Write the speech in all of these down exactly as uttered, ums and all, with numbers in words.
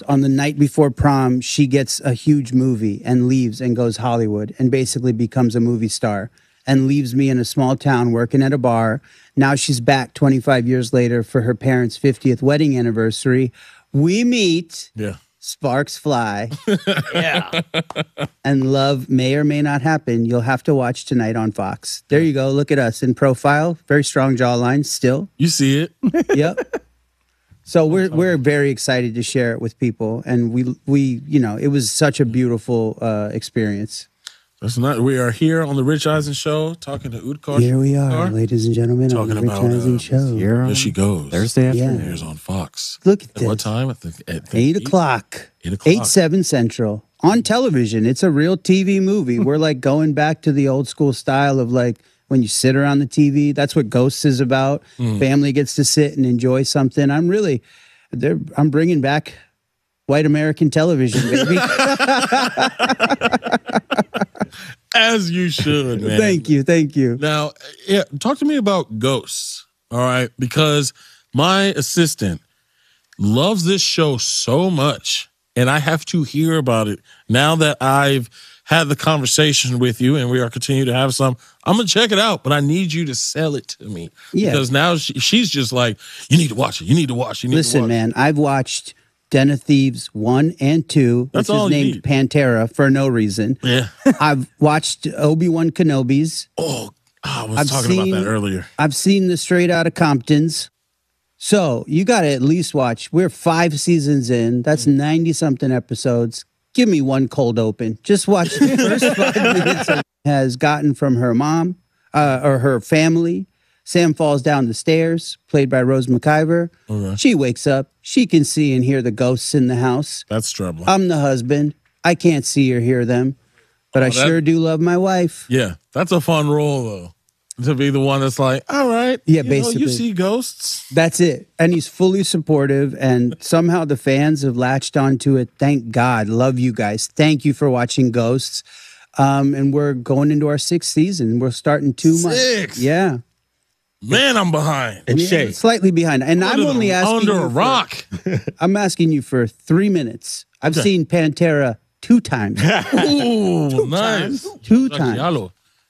on the night before prom, she gets a huge movie and leaves and goes Hollywood and basically becomes a movie star and leaves me in a small town working at a bar. Now she's back twenty-five years later for her parents' fiftieth wedding anniversary. We meet. Yeah. Sparks fly. Yeah. And love may or may not happen. You'll have to watch tonight on Fox. There you go. Look at us in profile. Very strong jawline still. You see it. Yep. So we're we're very excited to share it with people. And we we, you know, it was such a beautiful uh, experience. That's not. We are here on the Rich Eisen Show talking to Utkarsh. Here we are, ladies and gentlemen, talking on the Rich about Eisen uh, Show. Here There she goes. Thursday afternoon. Yeah. Here's on Fox. Look at At this. what time? At the, at the Eight o'clock. Eight o'clock. Eight seven Central on television. It's a real T V movie. We're like going back to the old school style of like when you sit around the T V. That's what Ghosts is about. Mm. Family gets to sit and enjoy something. I'm really, they're, I'm bringing back white American television, baby. As you should, man. Thank you, thank you. Now, yeah, talk to me about Ghosts, all right? Because my assistant loves this show so much, and I have to hear about it now that I've had the conversation with you, and we are continuing to have some. I'm gonna check it out, but I need you to sell it to me. Yeah. Because now she, she's just like, you need to watch it. You need to watch it. You need Listen, to watch man, I've watched Den of Thieves one and two, That's which all is you named need. Pantera for no reason. it. Yeah. I've watched Obi-Wan Kenobi's. Oh, I was I've talking seen- about that earlier. I've seen the Straight Outta Comptons. So you got to at least watch. We're five seasons in. That's ninety something episodes. Give me one cold open. Just watch the first five minutes. Of has gotten from her mom uh, or her family. Sam falls down the stairs, played by Rose McIver. Okay. She wakes up. She can see and hear the ghosts in the house. That's troubling. I'm the husband. I can't see or hear them, but I Oh, that- sure do love my wife. Yeah, that's a fun role though. To be the one that's like, all right, Yeah, you know, basically. you see ghosts. That's it. And he's fully supportive. And somehow the fans have latched onto it. Thank God. Love you guys. Thank you for watching Ghosts. Um, and we're going into our sixth season. We're starting two months. Six? Yeah. Man, I'm behind. And Yeah, Shay, slightly behind. And I'm Under only the- asking under you a for- rock. I'm asking you for three minutes. I've Okay. seen Pantera two times. Ooh, nice. Two times. Giallo.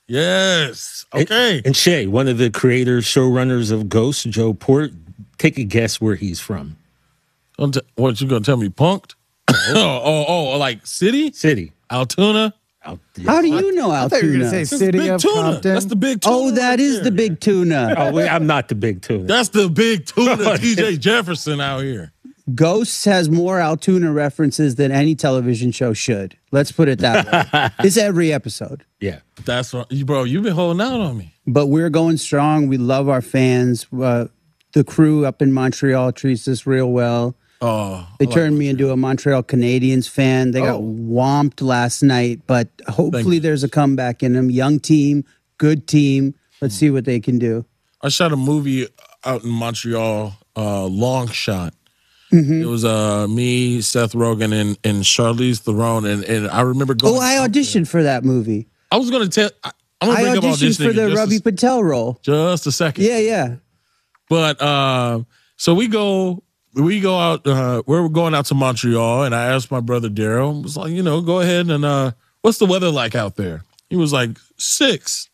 Yes. Okay. and Shay, one of the creators, showrunners of Ghosts, Joe Port. Take a guess where he's from. Don't t- what you gonna tell me? Punked? oh, oh, oh, like city? City. Altoona? Out How do you know I thought you were Altoona? going to say That's the City big of tuna. Compton. That's the big tuna. Oh, that right is there. the big tuna. Oh, wait, I'm not the big tuna. That's the big tuna. T J Jefferson out here. Ghosts has more Altoona references than any television show should. Let's put it that way. It's every episode. Yeah. That's right. You bro, you've been holding out on me. But we're going strong. We love our fans. Uh, the crew up in Montreal treats us real well. Oh. They I like turned me into a Montreal Canadiens fan. They got Oh. whomped last night, but hopefully you. there's a comeback in them. Young team, good team. Let's see what they can do. I shot a movie out in Montreal, uh, Long Shot. Mm-hmm. It was uh, me, Seth Rogen, and, and Charlize Theron. And, and I remember going. Oh, I auditioned for that movie. I was going to tell. I, I'm going I to bring up auditioned auditioning for the in just, Ravi a, Patel role. just a second. Yeah, yeah. But uh, so we go, we go out. Uh, we're going out to Montreal, and I asked my brother Daryl. Was like, you know, go ahead and uh, what's the weather like out there? He was like six,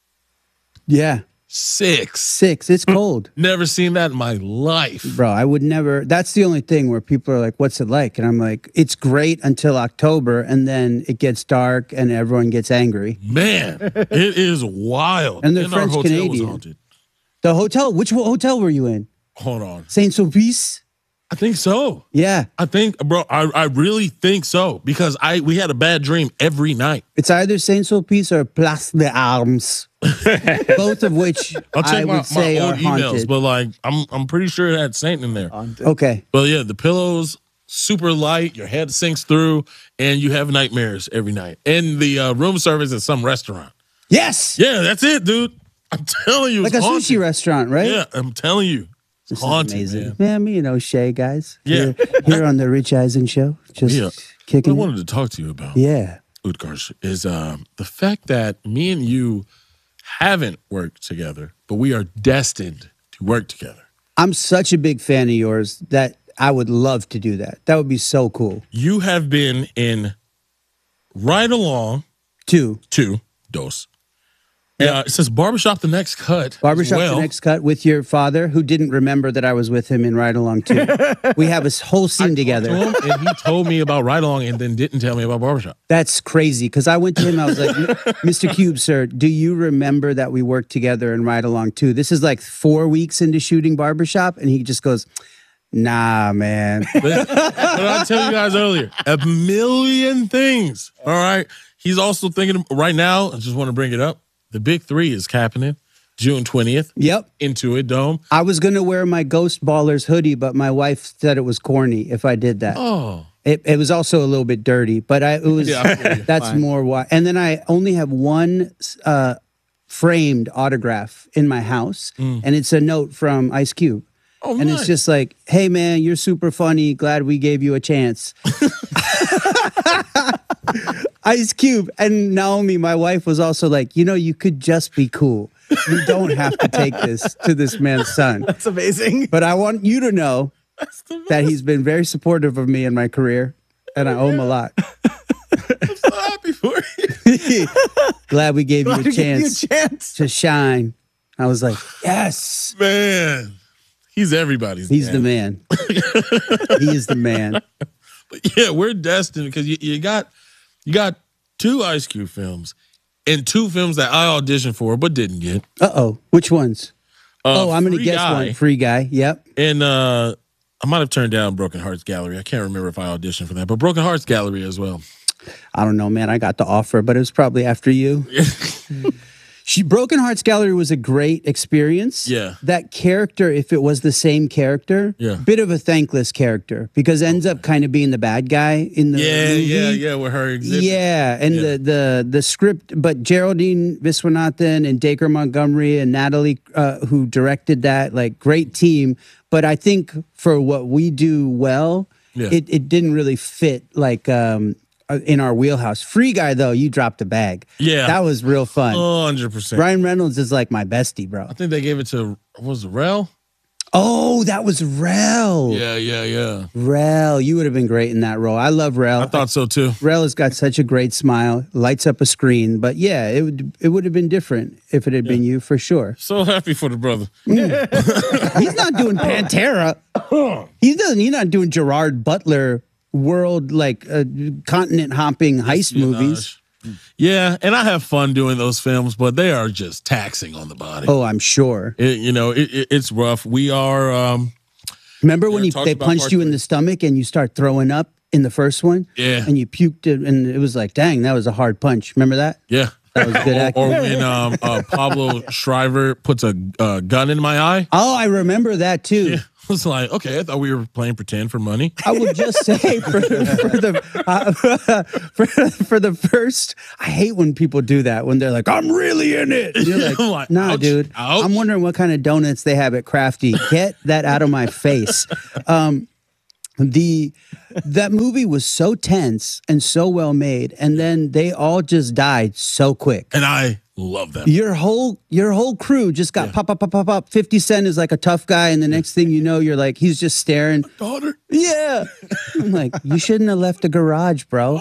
Yeah. six. Six. It's cold. Never seen that in my life. Bro, I would never. That's the only thing where people are like, what's it like? And I'm like, it's great until October, and then it gets dark and everyone gets angry. Man, it is wild. And they're our hotel was French-Canadian. haunted. The hotel, which ho- hotel were you in? Hold on. Saint Sulpice? I think so. Yeah. I think, bro, I, I really think so because I we had a bad dream every night. It's either Saint Sulpice or Place des Armes, both of which I'll check I my, would say my are old emails, haunted. but like I'm I'm pretty sure it had Saint in there. Okay. But yeah, the pillows super light, your head sinks through, and you have nightmares every night. And the uh, room service at some restaurant. Yes. Yeah, that's it, dude. I'm telling you, Like a it's haunted. sushi restaurant, right? Yeah, I'm telling you, it's This haunted, is amazing. man. Yeah, me and O'Shea, guys. Yeah. Here, here on the Rich Eisen Show. Just Yeah. What I kicking it. wanted to talk to you about, Yeah. Utkarsh, is um, the fact that me and you haven't worked together, but we are destined to work together. I'm such a big fan of yours that I would love to do that. That would be so cool. You have been in Right Along Two. two, dos. Yeah, it says Barbershop the Next Cut. as Barbershop well. the Next Cut with your father, who didn't remember that I was with him in Ride Along two. We have a whole scene together. To him, and he told me about Right Along and then didn't tell me about Barbershop. That's crazy because I went to him. I was like, Mister Cube, sir, do you remember that we worked together in Ride Along two? This is like four weeks into shooting Barbershop. And he just goes, nah, man. But what did I tell you guys earlier? A million things. All right. He's also thinking right now, I just want to bring it up. The big three is happening June twentieth. Yep. Into it Dome. I was going to wear my Ghost Ballers hoodie, but my wife said it was corny if I did that. Oh. It, it was also a little bit dirty, but I, it was, Yeah, I feel you. that's Fine. more why. And then I only have one uh, framed autograph in my house, and it's a note from Ice Cube. Oh, And nice. it's just like, hey, man, you're super funny. Glad we gave you a chance. Ice Cube. And Naomi, my wife, was also like, you know, you could just be cool. You don't have to take this to this man's son. That's amazing. But I want you to know that he's been very supportive of me in my career, and I owe him a lot. I'm so happy for you. Glad we gave you a Glad we gave you a chance chance. to shine. I was like, yes, Man. He's everybody's he's dad. the man. He is the man. But yeah, we're destined because you, you got you got two Ice Cube films and two films that I auditioned for but didn't get. Uh oh. Which ones? Uh, oh, I'm going to Free guess Guy, one. Free Guy. Yep. And uh, I might have turned down Broken Hearts Gallery. I can't remember if I auditioned for that, but Broken Hearts Gallery as well. I don't know, man. I got the offer, but it was probably after you. She Broken Hearts Gallery was a great experience. Yeah. That character, if it was the same character, Yeah. bit of a thankless character because ends up kind of being the bad guy in the Yeah, movie. yeah, yeah. With her exhibit. Yeah, and Yeah. the the the script, but Geraldine Viswanathan and Dacre Montgomery and Natalie, uh, who directed that, like great team. But I think for what we do well, Yeah. it it didn't really fit like um, uh, in our wheelhouse. Free Guy though, you dropped a bag. Yeah. that was real fun. one hundred percent. Ryan Reynolds is like my bestie, bro. I think they gave it to, what was it, Rel? Oh, that was Rel. Yeah, yeah, yeah. Rel, you would have been great in that role. I love Rel. I thought so too. Rel has got such a great smile, lights up a screen. But yeah, it would it would have been different if it had been you for sure. So happy for the brother. He's not doing Pantera. He doesn't. He's not doing Gerard Butler world like uh, continent hopping heist movies. Yeah, and I have fun doing those films, but they are just taxing on the body. Oh, I'm sure. It, you know, it, it, it's rough. We are. Um, Remember when Yeah, he, talked they about punched part you in three. the stomach and you start throwing up in the first one? Yeah. And you puked it, and it was like, dang, that was a hard punch. Remember that? yeah. That was good Or, acting. or when um, uh, Pablo Shriver puts a uh, gun in my eye. Oh, I remember that too. Yeah. I was like, okay, I thought we were playing pretend for money. I would just say for, for the uh, for, for the first, I hate when people do that when they're like, "I'm really in it." And you're like, I'm like, "Nah, ouch, dude." ouch. I'm wondering what kind of donuts they have at Crafty. Get that out of my face. Um, the that movie was so tense and so well made, and then they all just died so quick. And I love that. Your whole your whole crew just got pop pop pop pop pop. Fifty Cent is like a tough guy, and the next thing you know, you're like he's just staring. Daughter. Yeah. I'm like, you shouldn't have left the garage, bro.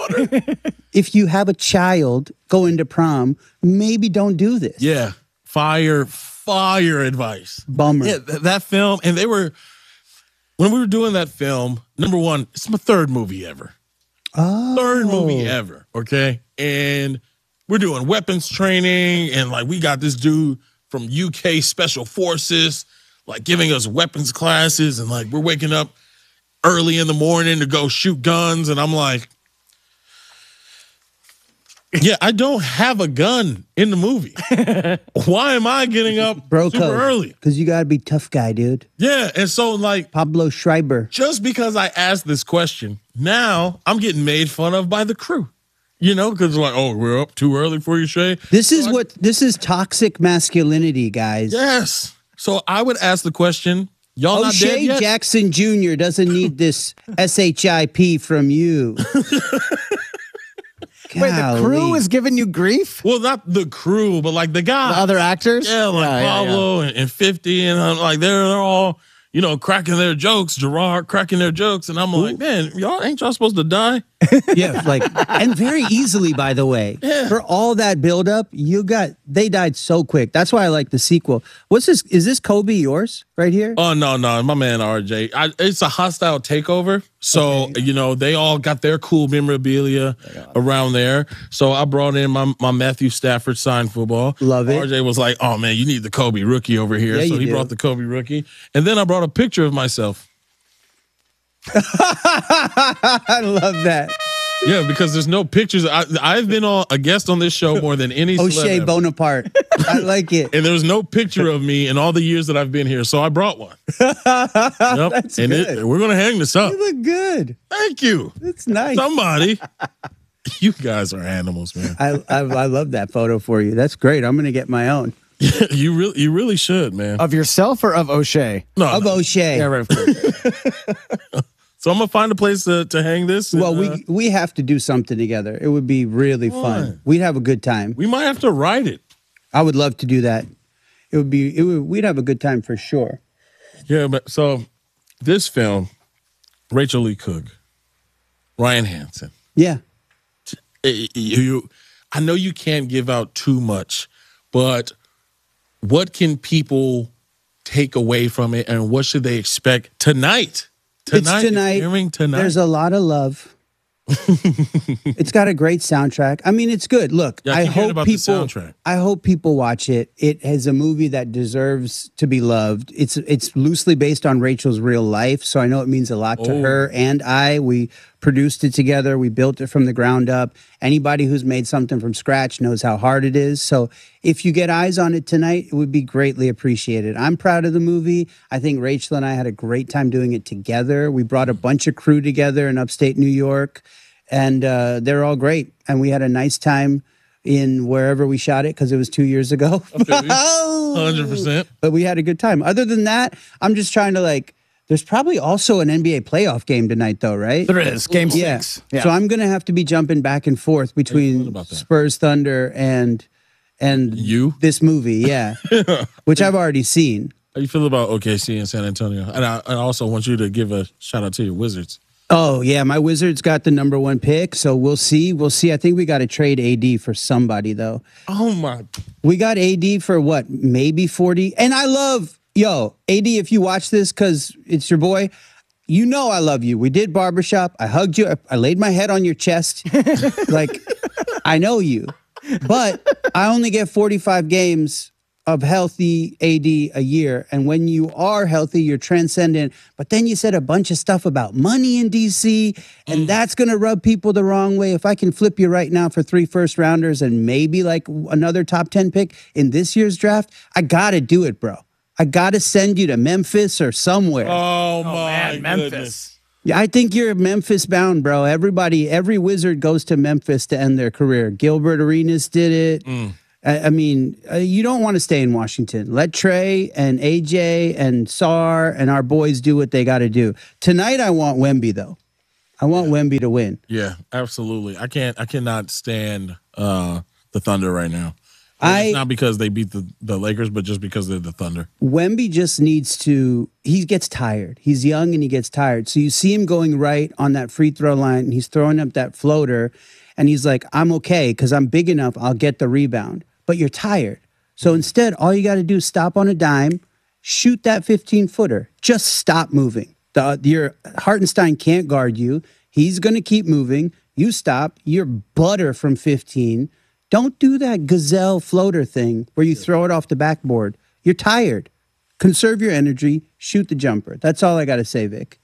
If you have a child going to prom, maybe don't do this. Yeah. Fire, fire advice. Bummer. Yeah, th- that film, and they were, when we were doing that film, number one, it's my third movie ever. Oh. Third movie ever, okay? And we're doing weapons training, and like we got this dude from U K Special Forces, like giving us weapons classes, and like we're waking up early in the morning to go shoot guns, and I'm like, yeah, I don't have a gun in the movie. Why am I getting up Bro super code. early? Because you got to be tough guy, dude. Yeah, and so like Pablo Schreiber. just because I asked this question, now I'm getting made fun of by the crew. You know, because like, oh, we're up too early for you, Shay. This is what this is toxic masculinity, guys. Yes. So I would ask the question, y'all not dead O'Shea yet? Jackson Junior doesn't need this S H I P from you. Wait, the crew Golly. is giving you grief? Well, not the crew, but like the guy. The other acters? Yeah, like Yeah, yeah, yeah. Pablo And, and fifty, and I'm like they're they're all, you know, cracking their jokes, Gerard cracking their jokes. And I'm like, man, y'all ain't y'all supposed to die? Yeah, like, and very easily, by the way. Yeah. For all that buildup, you got, they died so quick. That's why I like the sequel. What's this? Is this Kobe yours right here? Oh, no, no, my man R J. I, it's a hostile takeover. So, Okay. you know, they all got their cool memorabilia around there. So I brought in my, my Matthew Stafford signed football. Love it. R J was like, oh, man, you need the Kobe rookie over here. Yeah, so you he do. brought the Kobe rookie. And then I brought a picture of myself. I love that. Yeah, because there's no pictures. I, I've been on a guest on this show more than any celeb O'Shea ever. Bonaparte. I like it. And there was no picture of me in all the years that I've been here, so I brought one. Yep. That's and good. it, we're gonna hang this up. You look good. Thank you, It's nice. somebody. You guys are animals, man. I, I I love that photo for you. That's great. I'm gonna get my own. you really, you really should, man. Of yourself or of O'Shea? No, Of no. O'Shea. Yeah, right. Of course. So I'm gonna find a place to, to hang this. Well, and, uh, we we have to do something together. It would be really fun. Fun. We'd have a good time. we might have to write it. I would love to do that. It would be. It would. We'd have a good time for sure. Yeah, but so this film, Rachel Lee Cook, Ryan Hansen. Yeah. Eh, you, I know you can't give out too much, but what can people take away from it, and what should they expect tonight? Tonight, it's tonight. Hearing tonight. There's a lot of love. It's got a great soundtrack. I mean, it's good. Look, Yeah, I I keep hearing hope about the people. soundtrack. I hope people watch it. It is a movie that deserves to be loved. It's it's loosely based on Rachel's real life, so I know it means a lot to Oh. her and I. We produced it together. We built it from the ground up. Anybody who's made something from scratch knows how hard it is. So if you get eyes on it tonight, it would be greatly appreciated. I'm proud of the movie. I think Rachel and I had a great time doing it together. We brought a bunch of crew together in upstate New York, and uh, they're all great. And we had a nice time in wherever we shot it because it was two years ago. one hundred percent. But we had a good time. Other than that, I'm just trying to like, there's probably also an N B A playoff game tonight, though, right? There is. Game Yeah. six. Yeah. So I'm going to have to be jumping back and forth feeling between about that? Spurs Thunder and and You? this movie, yeah, which I've already seen. How you feel about O K C and San Antonio? And I, I also want you to give a shout out to your Wizards. Oh yeah, my Wizards got the number one pick, so we'll see. We'll see. I think we got to trade A D for somebody though. Oh my! We got A D for what? Maybe forty. And I love yo A D. If you watch this, because it's your boy. You know I love you. We did barbershop. I hugged you. I, I laid my head on your chest. Like, I know you. But I only get forty-five games of healthy A D a year. And when you are healthy, you're transcendent. But then you said a bunch of stuff about money in D C, and that's going to rub people the wrong way. If I can flip you right now for three first rounders and maybe like another top ten pick in this year's draft, I got to do it, bro. I got to send you to Memphis or somewhere. Oh, my Man, Memphis. goodness! Yeah, I think you're Memphis bound, bro. Everybody, every Wizard goes to Memphis to end their career. Gilbert Arenas did it. I, I mean, uh, you don't want to stay in Washington. Let Trey and A J and Sar and our boys do what they got to do. Tonight, I want Wemby, though. I want Wemby to win. Yeah, absolutely. I can't. I cannot stand uh, the Thunder right now. I- It's not because they beat the, the Lakers, but just because they're the Thunder. Wemby just needs to, he gets tired. He's young and he gets tired. So you see him going right on that free throw line and he's throwing up that floater and he's like, I'm okay because I'm big enough. I'll get the rebound. But you're tired. So instead, all you got to do is stop on a dime, shoot that fifteen footer. Just stop moving. The, your Hartenstein can't guard you. He's going to keep moving. You stop. You're butter from fifteen. Don't do that gazelle floater thing where you throw it off the backboard. You're tired. Conserve your energy. Shoot the jumper. That's all I got to say, Vic.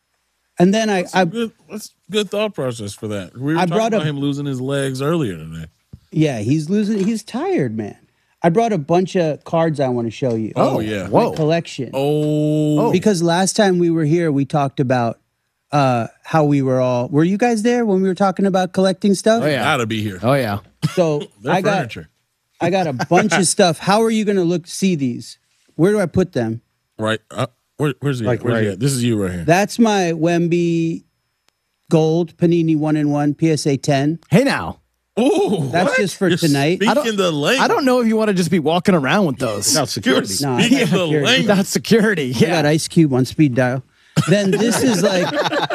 And then I, I Good, that's good thought process for that. We were I talking brought about up- him losing his legs earlier today. yeah, he's losing. He's tired, man. I brought a bunch of cards I want to show you. Oh, yeah. Whoa. Collection. Oh, Because last time we were here, we talked about uh, how we were all. Were you guys there when we were talking about collecting stuff? Oh, yeah. gotta be here. Oh, yeah. So They're I got furniture, I got a bunch of stuff. How are you going to look see these? Where do I put them? right? Uh, where, where's he? Like at? Where's he right- at? This is you right here. That's my Wemby Gold Panini one and one P S A ten. Hey, now. Oh, That's just for You're tonight. Speaking I don't- the language. I don't know if you want to just be walking around with those. Without You're security. No, I speaking got the security. language. Without security. I Yeah. got Ice Cube on speed dial. Then this is like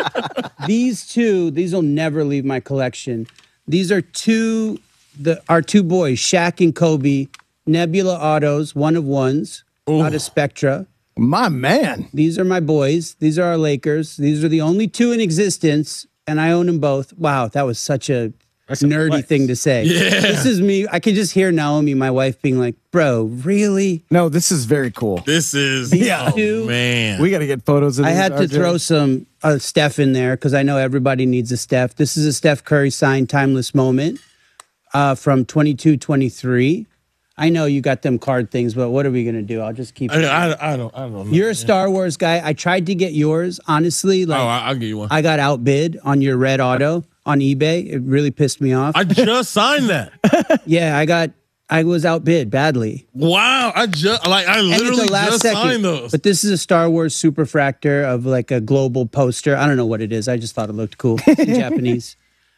these two. These will never leave my collection. These are two. The our two boys, Shaq and Kobe, Nebula Autos, one of ones out of Spectra. My man. These are my boys. These are our Lakers. These are the only two in existence, and I own them both. Wow, that was such a That's a nerdy flex. thing to say. Yeah. This is me. I can just hear Naomi, my wife, being like, "Bro, really?" No, this is very cool. This is, Yeah. oh, man. We got to get photos of I these, had to R J. throw some uh, Steph in there because I know everybody needs a Steph. This is a Steph Curry signed timeless moment uh, from twenty-two twenty-three. I know you got them card things, but what are we gonna do? I'll just keep. I, I, I don't, I don't know. You're a Star Wars guy. I tried to get yours. Honestly, like Oh, I- I'll give you one. I got outbid on your red auto on eBay. It really pissed me off. I just signed that. yeah, I got. I was outbid badly. Wow. I just, like, I And it's literally the last just second. signed those. But this is a Star Wars superfractor of like a global poster. I don't know what it is. I just thought it looked cool in Japanese.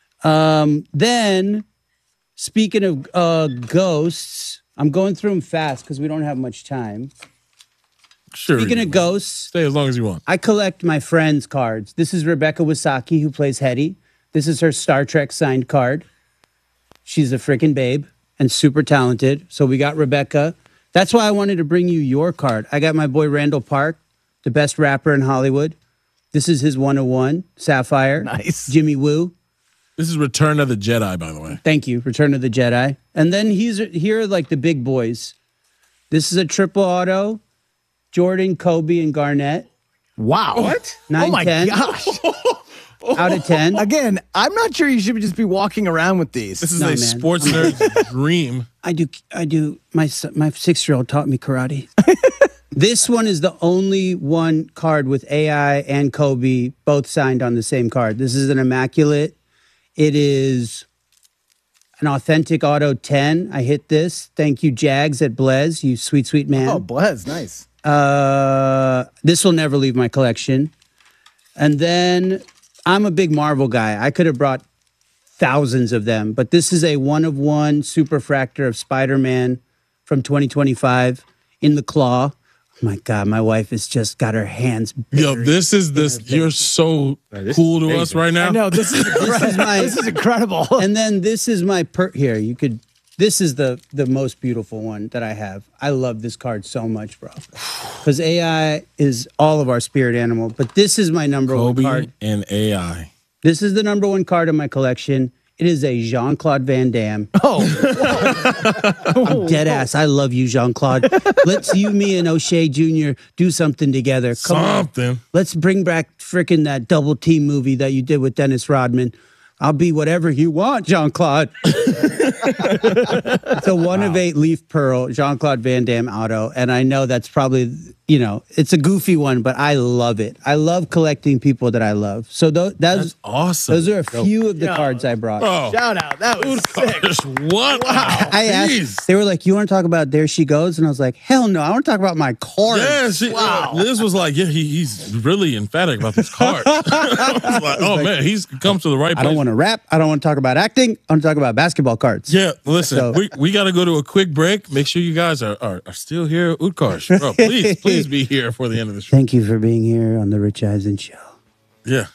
Um, then, speaking of uh, ghosts, I'm going through them fast because we don't have much time. Sure. Speaking you of will. ghosts, Stay as long as you want. I collect my friends' cards. This is Rebecca Wasaki, who plays Hetty. This is her Star Trek signed card. She's a freaking babe and super talented. So we got Rebecca. That's why I wanted to bring you your card. I got my boy Randall Park, the best rapper in Hollywood. This is his one oh one, Sapphire. Nice. Jimmy Woo. This is Return of the Jedi, by the way. Thank you. Return of the Jedi. And then he's here are like the big boys. This is a triple auto. Jordan, Kobe, and Garnett. Wow. What? Nine, oh my ten. gosh. Out of ten. Again, I'm not sure you should just be walking around with these. This is No, a man. sports nerd's dream. I do. I do. My son- my six year old taught me karate. This one is the only one card with A I and Kobe both signed on the same card. This is an immaculate. It is an authentic auto ten. I hit this. Thank you, Jags at Blez. You sweet sweet man. Oh, Blez, nice. Uh, this will never leave my collection. And then I'm a big Marvel guy. I could have brought thousands of them, but this is a one of one superfractor of Spider-Man from twenty twenty-five in the claw. Oh my God, my wife has just got her hands. Yo, buried. this is this. You're so this cool is to us amazing. right now. I know this is This is my, this is incredible. and then this is my per here. You could. This is the the most beautiful one that I have. I love this card so much, bro. Because A I is all of our spirit animal, but this is my number Kobe one card. and A I. This is the number one card in my collection. It is a Jean-Claude Van Damme. oh, I'm dead ass. I love you, Jean-Claude. Let's you, me, and O'Shea Junior do something together. Come on. Something. Let's bring back freaking that double team movie that you did with Dennis Rodman. I'll be whatever you want, Jean-Claude. It's a one of eight leaf pearl, Jean-Claude Van Damme auto. And I know that's probably, you know, it's a goofy one, but I love it. I love collecting people that I love. So those, That's awesome. those are a few of the Yo. cards I brought. oh, shout out. That was sick. just what? Wow. I asked, they were like, you want to talk about There She Goes? And I was like, hell no, I want to talk about my cards. Yeah, she, wow. Liz was like, yeah, he, he's really emphatic about this card. I was like, oh man, he's come to the right I place. don't want to rap. I don't want to talk about acting. I want to talk about basketball cards. Yeah, listen, So- we, we got to go to a quick break. Make sure you guys are, are, are still here. Utkarsh, bro, please, please be here for the end of the show. Thank you for being here on the Rich Eisen Show. Yeah.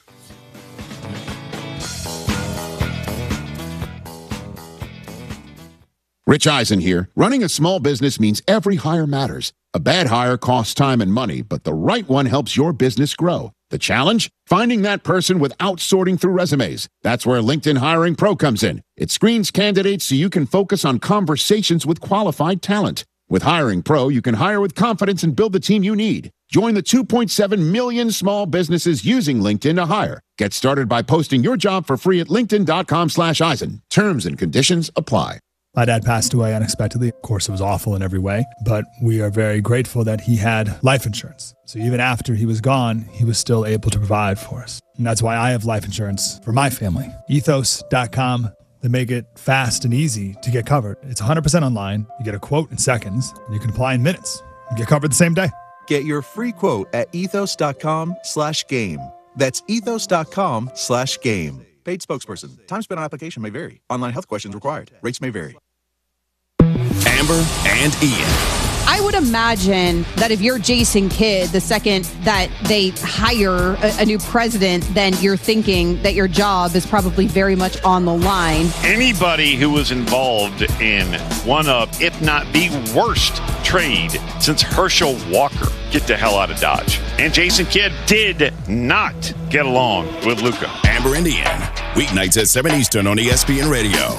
Rich Eisen here. Running a small business means every hire matters. A bad hire costs time and money, but the right one helps your business grow. The challenge? Finding that person without sorting through resumes. That's where LinkedIn Hiring Pro comes in. It screens candidates so you can focus on conversations with qualified talent. With Hiring Pro, you can hire with confidence and build the team you need. Join the two point seven million small businesses using LinkedIn to hire. Get started by posting your job for free at linkedin.com slash Eisen. Terms and conditions apply. My dad passed away unexpectedly. Of course, it was awful in every way, but we are very grateful that he had life insurance. So even after he was gone, he was still able to provide for us. And that's why I have life insurance for my family. ethos dot com. They make it fast and easy to get covered. It's one hundred percent online. You get a quote in seconds, and you can apply in minutes. You get covered the same day. Get your free quote at ethos.com slash game. That's ethos.com slash game. Paid spokesperson. Time spent on application may vary. Online health questions required. Rates may vary. Amber and Ian. I would imagine that if you're Jason Kidd, the second that they hire a, a new president, then you're thinking that your job is probably very much on the line. Anybody who was involved in one of, if not the worst trade since Herschel Walker, get the hell out of Dodge. And Jason Kidd did not get along with Luka. Amber and Ian. Weeknights at seven Eastern on E S P N Radio.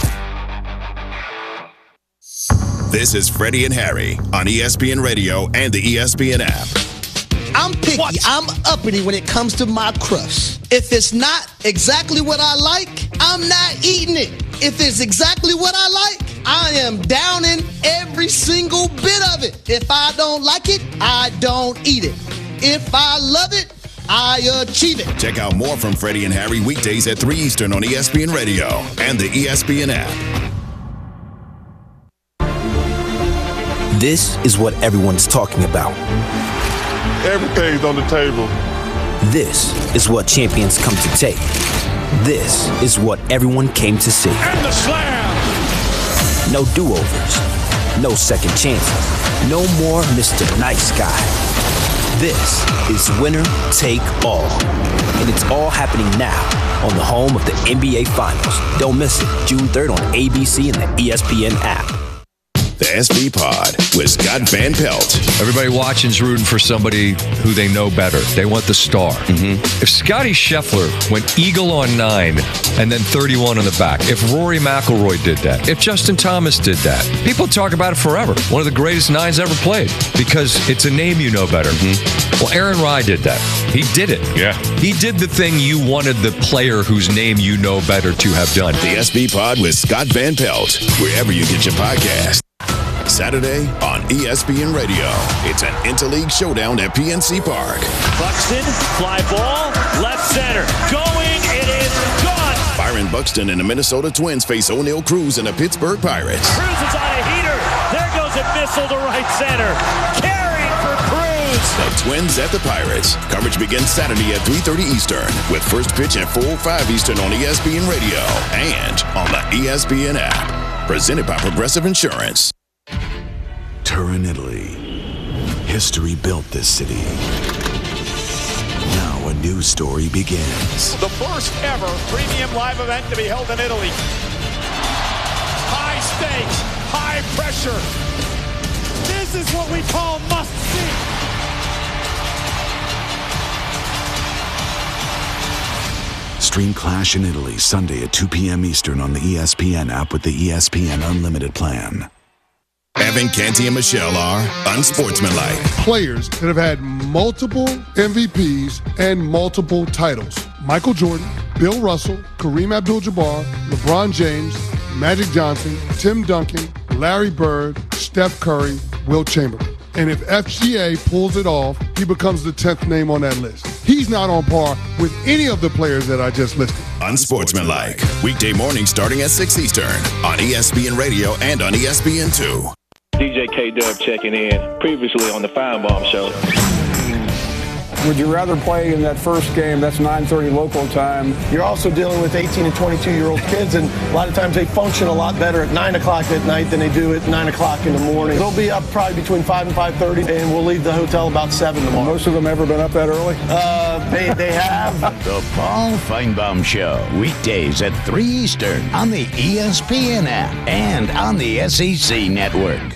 This is Freddie and Harry on E S P N Radio and the E S P N app. I'm picky. What? I'm uppity when it comes to my crust. If it's not exactly what I like, I'm not eating it. If it's exactly what I like, I am downing every single bit of it. If I don't like it, I don't eat it. If I love it, I achieve it. Check out more from Freddie and Harry weekdays at three Eastern on E S P N Radio and the E S P N app. This is what everyone's talking about. Everything's on the table. This is what champions come to take. This is what everyone came to see. And the slam! No do-overs. No second chances. No more Mister Nice Guy. This is winner take all. And it's all happening now on the home of the N B A Finals. Don't miss it. June third on A B C and the E S P N app. The S B Pod with Scott Van Pelt. Everybody watching's rooting for somebody who they know better. They want the star. Mm-hmm. If Scotty Scheffler went eagle on nine and then thirty-one on the back, if Rory McIlroy did that, if Justin Thomas did that, people talk about it forever. One of the greatest nines ever played because it's a name you know better. Mm-hmm. Well, Aaron Rye did that. He did it. Yeah. He did the thing you wanted the player whose name you know better to have done. The S B Pod with Scott Van Pelt, wherever you get your podcast. Saturday on E S P N Radio. It's an interleague showdown at P N C Park. Buxton, fly ball, left center. Going, it is gone. Byron Buxton and the Minnesota Twins face O'Neal Cruz and the Pittsburgh Pirates. Cruz is on a heater. There goes a missile to right center. Carrying for Cruz. The Twins at the Pirates. Coverage begins Saturday at three thirty Eastern with first pitch at four oh five Eastern on E S P N Radio and on the E S P N app. Presented by Progressive Insurance. Turin, Italy. History built this city. Now a new story begins. The first ever premium live event to be held in Italy. High stakes, high pressure. This is what we call must see. Stream Clash in Italy Sunday at two p.m. Eastern on the E S P N app with the E S P N Unlimited plan. Evan Canty and Michelle are unsportsmanlike. Players that have had multiple M V Ps and multiple titles. Michael Jordan, Bill Russell, Kareem Abdul-Jabbar, LeBron James, Magic Johnson, Tim Duncan, Larry Bird, Steph Curry, Wilt Chamberlain. And if F G A pulls it off, he becomes the tenth name on that list. He's not on par with any of the players that I just listed. Unsportsmanlike. Weekday morning starting at six Eastern on E S P N Radio and on E S P N two. D J K-Dub checking in, previously on the Feinbaum Show. Would you rather play in that first game? That's nine thirty local time. You're also dealing with eighteen and twenty-two-year-old kids, and a lot of times they function a lot better at nine o'clock at night than they do at nine o'clock in the morning. They'll be up probably between five and five thirty, and we'll leave the hotel about seven tomorrow. Most of them ever been up that early? Uh, they, they have. The Paul Feinbaum Show, weekdays at three Eastern on the E S P N app and on the S E C network.